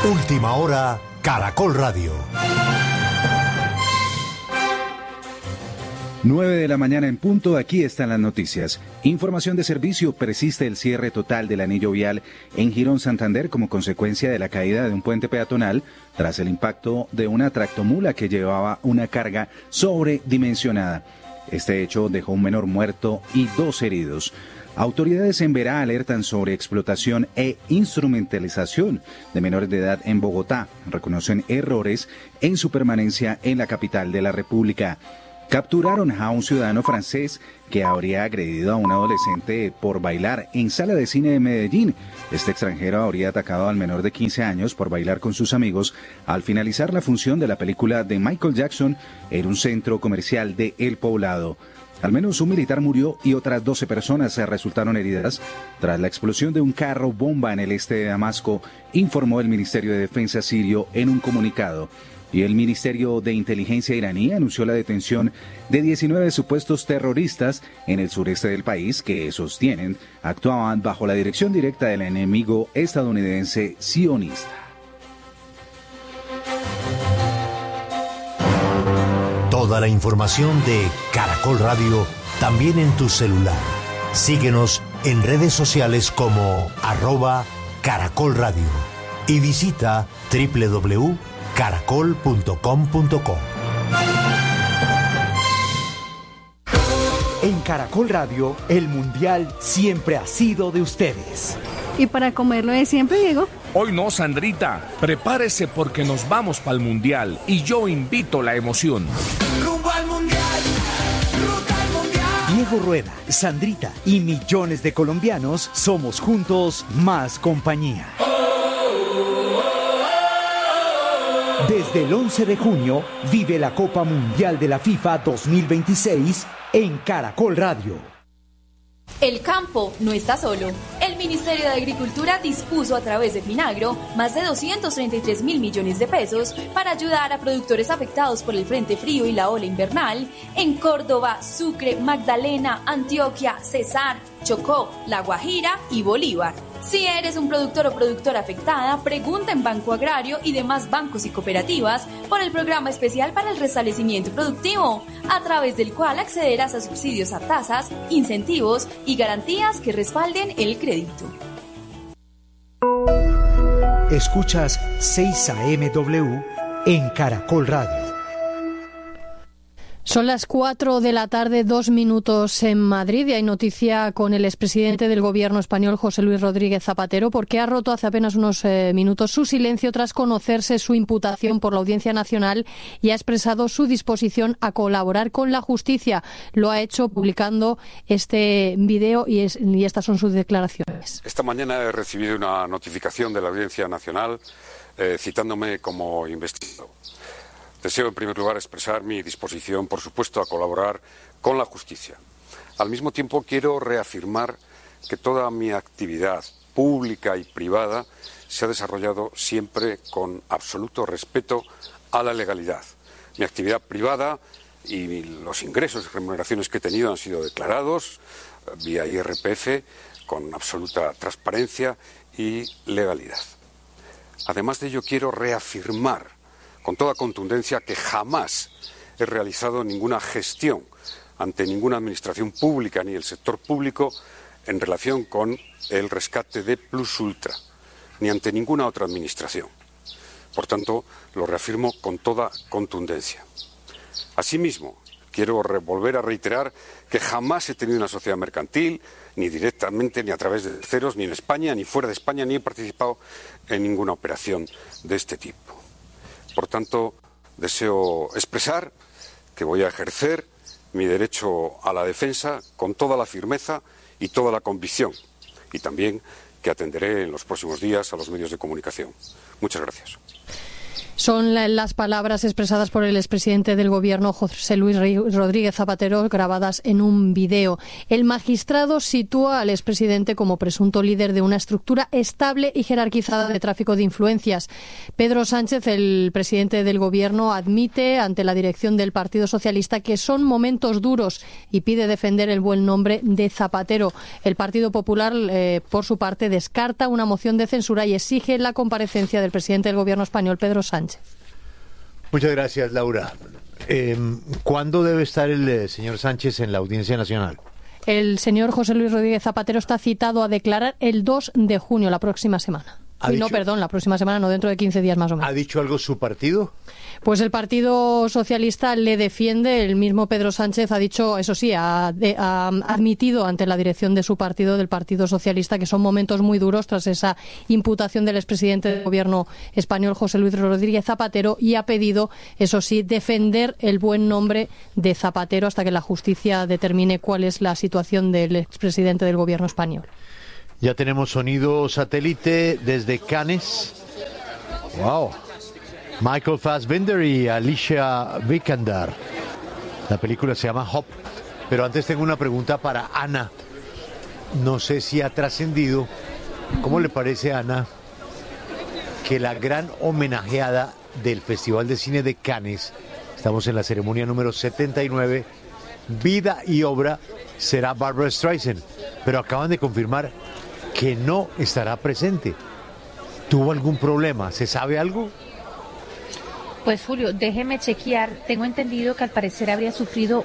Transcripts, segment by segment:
Última hora, Caracol Radio. 9 de la mañana en punto, aquí están las noticias. Información de servicio: persiste el cierre total del anillo vial en Girón Santander como consecuencia de la caída de un puente peatonal tras el impacto de una tractomula que llevaba una carga sobredimensionada. Este hecho dejó un menor muerto y 2 heridos. Autoridades en Verá alertan sobre explotación e instrumentalización de menores de edad en Bogotá. Reconocen errores en su permanencia en la capital de la República. Capturaron a un ciudadano francés que habría agredido a un adolescente por bailar en sala de cine de Medellín. Este extranjero habría atacado al menor de 15 años por bailar con sus amigos al finalizar la función de la película de Michael Jackson en un centro comercial de El Poblado. Al menos un militar murió y otras 12 personas resultaron heridas tras la explosión de un carro bomba en el este de Damasco, informó el Ministerio de Defensa sirio en un comunicado. Y el Ministerio de Inteligencia iraní anunció la detención de 19 supuestos terroristas en el sureste del país que sostienen actuaban bajo la dirección directa del enemigo estadounidense sionista. Toda la información de Caracol Radio también en tu celular. Síguenos en redes sociales como @Caracol Radio y visita www.caracol.com.co. En Caracol Radio, el Mundial siempre ha sido de ustedes. ¿Y para comerlo de siempre, Diego? Hoy no, Sandrita. Prepárese porque nos vamos para el Mundial y yo invito la emoción. ¡Rumbo al Mundial! ¡Ruta al Mundial! Diego Rueda, Sandrita y millones de colombianos somos juntos más compañía. Desde el 11 de junio, vive la Copa Mundial de la FIFA 2026 en Caracol Radio. El campo no está solo. El Ministerio de Agricultura dispuso a través de Finagro más de 233.000 millones de pesos para ayudar a productores afectados por el frente frío y la ola invernal en Córdoba, Sucre, Magdalena, Antioquia, Cesar, Chocó, La Guajira y Bolívar. Si eres un productor o productora afectada, pregunta en Banco Agrario y demás bancos y cooperativas por el programa especial para el restablecimiento productivo, a través del cual accederás a subsidios a tasas, incentivos y garantías que respalden el crédito. Escuchas 6 AM en Caracol Radio. Son las 4 de la tarde, 2 minutos en Madrid, y hay noticia con el expresidente del gobierno español, José Luis Rodríguez Zapatero, porque ha roto hace apenas unos minutos su silencio tras conocerse su imputación por la Audiencia Nacional y ha expresado su disposición a colaborar con la justicia. Lo ha hecho publicando este vídeo y estas son sus declaraciones. Esta mañana he recibido una notificación de la Audiencia Nacional citándome como investigado. Deseo, en primer lugar, expresar mi disposición, por supuesto, a colaborar con la justicia. Al mismo tiempo, quiero reafirmar que toda mi actividad pública y privada se ha desarrollado siempre con absoluto respeto a la legalidad. Mi actividad privada y los ingresos y remuneraciones que he tenido han sido declarados vía IRPF con absoluta transparencia y legalidad. Además de ello, quiero reafirmar con toda contundencia que jamás he realizado ninguna gestión ante ninguna administración pública ni el sector público en relación con el rescate de Plus Ultra, ni ante ninguna otra administración. Por tanto, lo reafirmo con toda contundencia. Asimismo, quiero volver a reiterar que jamás he tenido una sociedad mercantil, ni directamente, ni a través de terceros, ni en España, ni fuera de España, ni he participado en ninguna operación de este tipo. Por tanto, deseo expresar que voy a ejercer mi derecho a la defensa con toda la firmeza y toda la convicción, y también que atenderé en los próximos días a los medios de comunicación. Muchas gracias. Son las palabras expresadas por el expresidente del Gobierno, José Luis Rodríguez Zapatero, grabadas en un video. El magistrado sitúa al expresidente como presunto líder de una estructura estable y jerarquizada de tráfico de influencias. Pedro Sánchez, el presidente del Gobierno, admite ante la dirección del Partido Socialista que son momentos duros y pide defender el buen nombre de Zapatero. El Partido Popular, por su parte, descarta una moción de censura y exige la comparecencia del presidente del Gobierno español, Pedro Sánchez. Muchas gracias, Laura. ¿Cuándo debe estar el señor Sánchez en la Audiencia Nacional? El señor José Luis Rodríguez Zapatero está citado a declarar el 2 de junio, la próxima semana. La próxima semana, no, dentro de 15 días más o menos. ¿Ha dicho algo su partido? Pues el Partido Socialista le defiende. El mismo Pedro Sánchez ha dicho, eso sí, ha admitido ante la dirección de su partido, del Partido Socialista, que son momentos muy duros tras esa imputación del expresidente del Gobierno español, José Luis Rodríguez Zapatero, y ha pedido, eso sí, defender el buen nombre de Zapatero hasta que la justicia determine cuál es la situación del expresidente del Gobierno español. Ya tenemos sonido satélite desde Cannes. Wow. Michael Fassbender y Alicia Vikander. La película se llama Hop. Pero antes tengo una pregunta para Ana. No sé si ha trascendido. ¿Cómo le parece, Ana, que la gran homenajeada del Festival de Cine de Cannes, estamos en la ceremonia número 79, vida y obra, será Barbra Streisand? Pero acaban de confirmar que no estará presente. ¿Tuvo algún problema? ¿Se sabe algo? Pues Julio, déjeme chequear. Tengo entendido que al parecer habría sufrido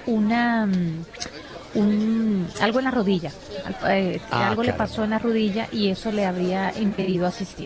algo en la rodilla. Algo le pasó en la rodilla y eso le habría impedido asistir.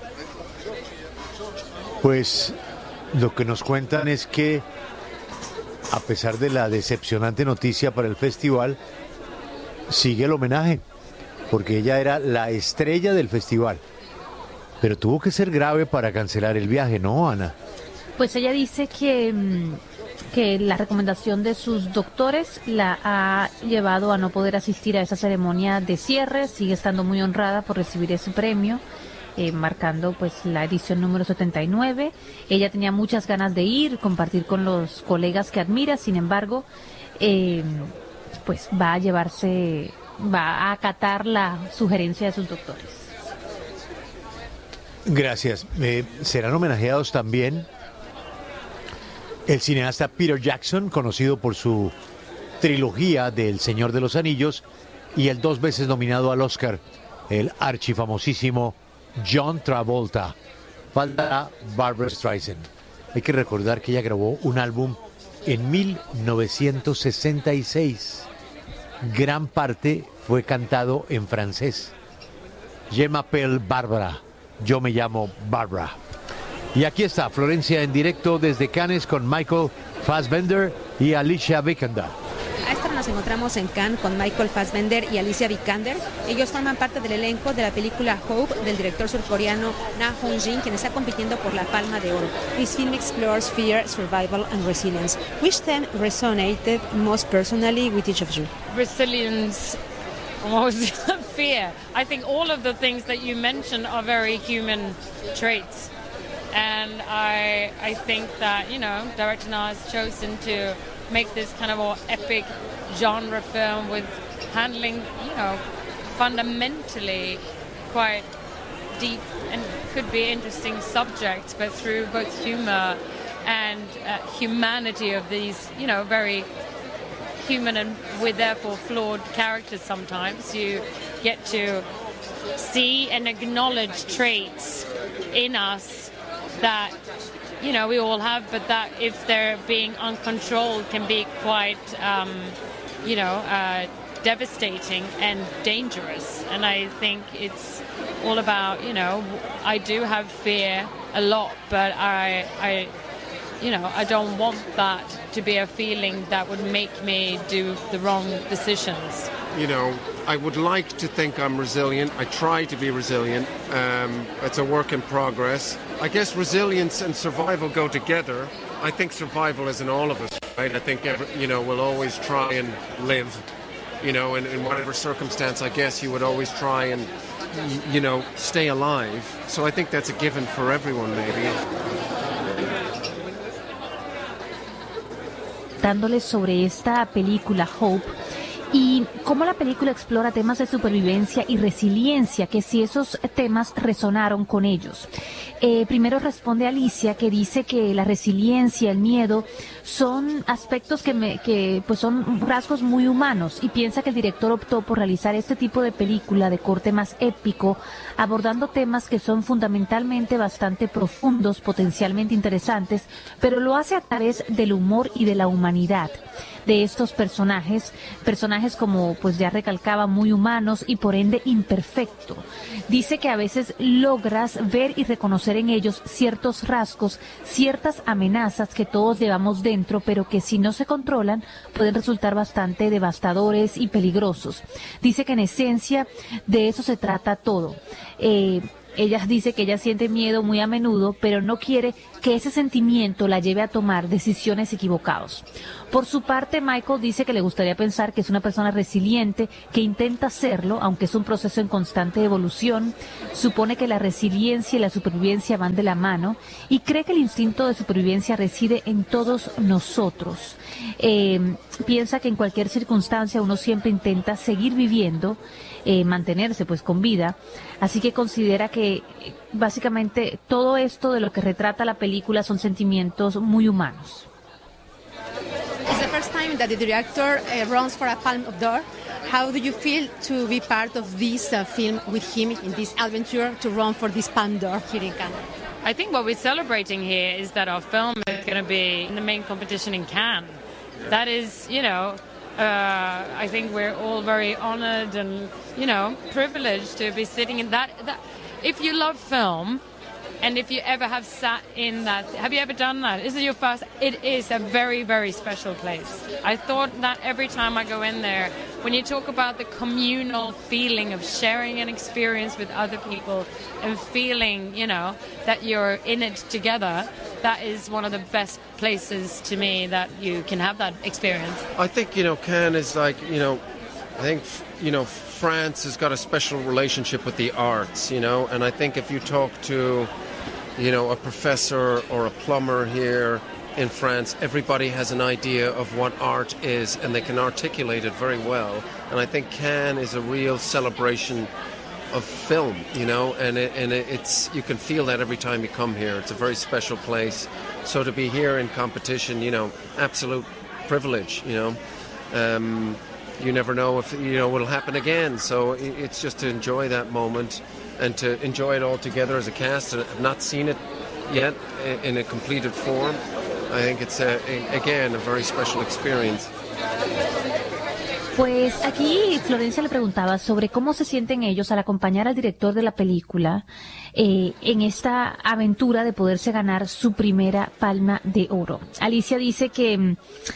Pues lo que nos cuentan es que, a pesar de la decepcionante noticia para el festival, sigue el homenaje, porque ella era la estrella del festival. Pero tuvo que ser grave para cancelar el viaje, ¿no, Ana? Pues ella dice que la recomendación de sus doctores la ha llevado a no poder asistir a esa ceremonia de cierre. Sigue estando muy honrada por recibir ese premio, marcando pues la edición número 79. Ella tenía muchas ganas de ir, compartir con los colegas que admira. Sin embargo, pues va a acatar la sugerencia de sus doctores. Gracias. Serán homenajeados también el cineasta Peter Jackson, conocido por su trilogía del Señor de los Anillos, y el 2 veces nominado al Oscar, el archifamosísimo John Travolta. Faltará Barbra Streisand. Hay que recordar que ella grabó un álbum en 1966. Gran parte fue cantado en francés. Je m'appelle Barbara. Yo me llamo Barbara. Y aquí está Florencia en directo desde Cannes con Michael Fassbender y Alicia Vikander. A esta hora nos encontramos en Cannes con Michael Fassbender y Alicia Vikander. Ellos forman parte del elenco de la película Hope del director surcoreano Na Hong-jin, quien está compitiendo por la Palma de Oro. This film explores fear, survival and resilience. Which theme resonated most personally with each of you? Resilience. Fear. I think all of the things that you mentioned are very human traits. And I think that, Director Na has chosen to make this kind of more epic genre film with handling, fundamentally quite deep and could be interesting subjects, but through both humor and humanity of these, very human and with therefore flawed characters sometimes. You get to see and acknowledge traits in us that, we all have, but that if they're being uncontrolled can be quite, devastating and dangerous. And I think it's all about, I do have fear a lot, but I don't want that to be a feeling that would make me do the wrong decisions. I would like to think I'm resilient. I try to be resilient. It's a work in progress. I guess resilience and survival go together. I think survival is in all of us, right? I think, we'll always try and live, in whatever circumstance. I guess you would always try and, stay alive. So I think that's a given for everyone, maybe. preguntándoles sobre esta película Hope y cómo la película explora temas de supervivencia y resiliencia, que si esos temas resonaron con ellos. Primero responde Alicia, que dice que la resiliencia, el miedo, son aspectos que pues son rasgos muy humanos, y piensa que el director optó por realizar este tipo de película de corte más épico, abordando temas que son fundamentalmente bastante profundos, potencialmente interesantes, pero lo hace a través del humor y de la humanidad de estos personajes como pues ya recalcaba, muy humanos y por ende imperfectos. Dice que a veces logras ver y reconocer en ellos ciertos rasgos, ciertas amenazas que todos llevamos dentro, pero que si no se controlan pueden resultar bastante devastadores y peligrosos. Dice que en esencia de eso se trata todo. Ella dice que ella siente miedo muy a menudo, pero no quiere que ese sentimiento la lleve a tomar decisiones equivocadas. Por su parte, Michael dice que le gustaría pensar que es una persona resiliente, que intenta serlo, aunque es un proceso en constante evolución. Supone que la resiliencia y la supervivencia van de la mano y cree que el instinto de supervivencia reside en todos nosotros. Piensa que en cualquier circunstancia uno siempre intenta seguir viviendo, mantenerse pues con vida, así que considera que básicamente todo esto de lo que retrata la película son sentimientos muy humanos. It's the first time that the director runs for a Palme d'Or. How do you feel to be part of this film with him in this adventure to run for this Palme d'Or here in Cannes? I think what we're celebrating here is that our film is going to be in the main competition in Cannes. That is, I think we're all very honored and, privileged to be sitting in that. If you love film, and if you ever have sat in that, have you ever done that? Is it your first? It is a very, very special place. I thought that every time I go in there, when you talk about the communal feeling of sharing an experience with other people and feeling, that you're in it together, that is one of the best places to me that you can have that experience. I think, Cannes is like, France has got a special relationship with the arts, and I think if you talk to, a professor or a plumber here in France, everybody has an idea of what art is and they can articulate it very well. And I think Cannes is a real celebration of film, and it's you can feel that every time you come here. It's a very special place. So to be here in competition, absolute privilege, You never know if, what'll happen again. So it's just to enjoy that moment and to enjoy it all together as a cast. I've not seen it yet in a completed form. I think it's, again, a very special experience. Pues aquí Florencia le preguntaba sobre cómo se sienten ellos al acompañar al director de la película en esta aventura de poderse ganar su primera Palma de Oro. Alicia dice que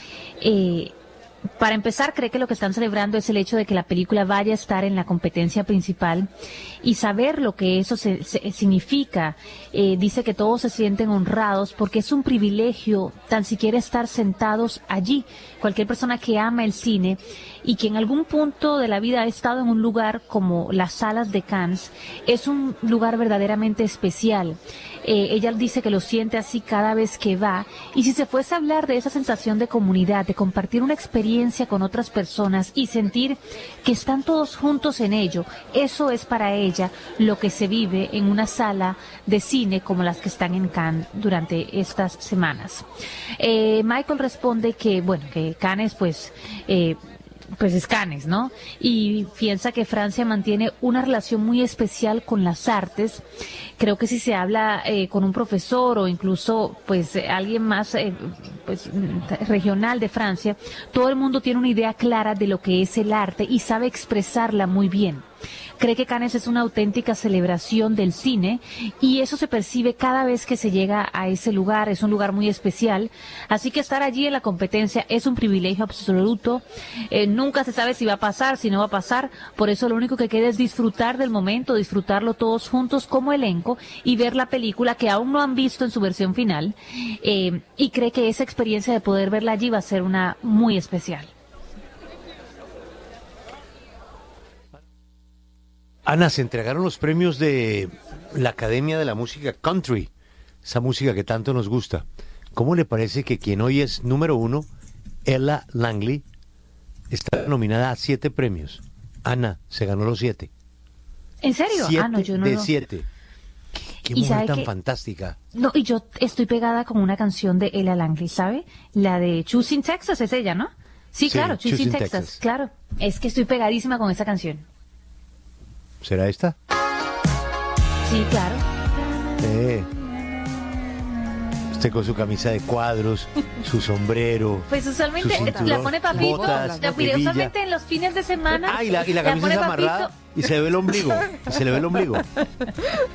para empezar, cree que lo que están celebrando es el hecho de que la película vaya a estar en la competencia principal y saber lo que eso significa. Dice que todos se sienten honrados porque es un privilegio tan siquiera estar sentados allí. Cualquier persona que ama el cine y que en algún punto de la vida ha estado en un lugar como las salas de Cannes, es un lugar verdaderamente especial. Ella dice que lo siente así cada vez que va, y si se fuese a hablar de esa sensación de comunidad, de compartir una experiencia con otras personas y sentir que están todos juntos en ello, eso es para ella lo que se vive en una sala de cine como las que están en Cannes durante estas semanas. Michael responde que, que Cannes pues es Cannes, ¿no? Y piensa que Francia mantiene una relación muy especial con las artes. Creo que si se habla con un profesor o incluso alguien más regional de Francia, todo el mundo tiene una idea clara de lo que es el arte y sabe expresarla muy bien. Cree que Cannes es una auténtica celebración del cine y eso se percibe cada vez que se llega a ese lugar. Es un lugar muy especial, así que estar allí en la competencia es un privilegio absoluto. Nunca se sabe si va a pasar, si no va a pasar, por eso lo único que queda es disfrutar del momento, disfrutarlo todos juntos como elenco y ver la película que aún no han visto en su versión final, y cree que esa experiencia de poder verla allí va a ser una muy especial. Ana, se entregaron los premios de la Academia de la Música Country, esa música que tanto nos gusta. ¿Cómo le parece que quien hoy es número 1 Ella Langley está nominada a 7 premios. Ana se ganó los 7. ¿En serio? 7 no, yo no. de 7. Qué mujer tan fantástica. No, y yo estoy pegada con una canción de Ella Langley, ¿sabe? La de Choosing Texas, es ella, ¿no? Sí, claro, Choosing Texas, claro. Es que estoy pegadísima con esa canción. ¿Será esta? Sí, claro. Usted con su camisa de cuadros, su sombrero. Pues usualmente su cinturón, la pone Papito, botas, la pide usualmente en los fines de semana. Y la camisa es amarrada y se le ve el ombligo.